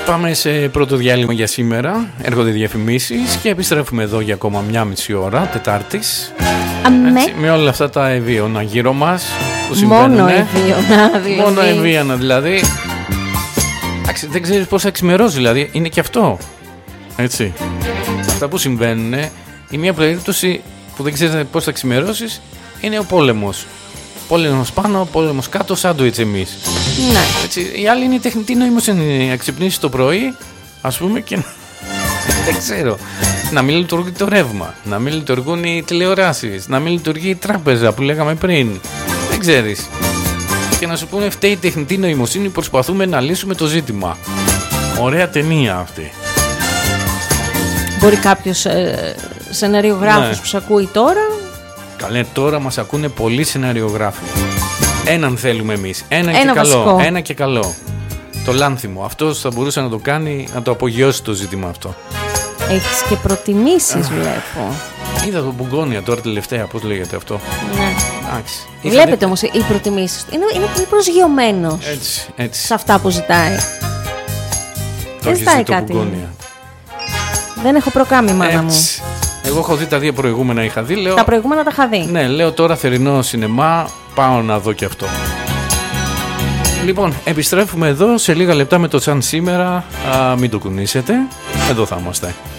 Πάμε σε πρώτο διάλειμμα για σήμερα. Έρχονται διαφημίσεις και επιστρέφουμε εδώ για ακόμα μια μισή ώρα, Τετάρτης. Έτσι, με όλα αυτά τα ευίωνα γύρω μας που συμβαίνουν. Μόνο ευίωνα δηλαδή. Δεν ξέρεις πώς θα ξημερώσει, δηλαδή είναι και αυτό. Έτσι. Αυτά που συμβαίνουν, η μία περίπτωση που δεν ξέρεις πώς θα ξημερώσεις είναι ο πόλεμος. Πόλεμος πάνω, πόλεμος κάτω, σάντουιτς εμείς. Ναι. Έτσι, η άλλη είναι η τεχνητή νοημοσύνη. Να ξυπνήσεις το πρωί, ας πούμε, και δεν ξέρω. Να μην λειτουργεί το ρεύμα, να μην λειτουργούν οι τηλεοράσεις, να μην λειτουργεί η τράπεζα που λέγαμε πριν. Δεν ξέρεις. Και να σου πούνε φταίει η τεχνητή νοημοσύνη, προσπαθούμε να λύσουμε το ζήτημα. Ωραία ταινία αυτή. Μπορεί κάποιος σεναριογράφος που σε ακούει τώρα. Καλέ, τώρα μας ακούνε πολλοί σεναριογράφοι. Έναν θέλουμε εμείς. Ένα και βασικό. καλό. Ένα και καλό. Το Λάνθιμο. Αυτός θα μπορούσε να το κάνει, να το απογειώσει το ζήτημα αυτό. Έχεις και προτιμήσεις, βλέπω. Είδα το Μπουγκόνια τώρα τελευταία, πώς λέγεται αυτό. Ναι. Εντάξει. Βλέπετε όμως οι προτιμήσεις του. Είναι πολύ προσγειωμένος. Έτσι. Σε αυτά που ζητάει. Δεν ζητάει κάτι. Μπουγκόνια. Δεν έχω προκάμει, μάνα μου. Εγώ έχω δει τα δύο προηγούμενα, είχα δει. Λέω, τα προηγούμενα τα είχα δει. Ναι, λέω τώρα θερινό σινεμά, πάω να δω και αυτό. Λοιπόν, επιστρέφουμε εδώ σε λίγα λεπτά με το Σαν σήμερα. Μην το κουνήσετε. Εδώ θα είμαστε.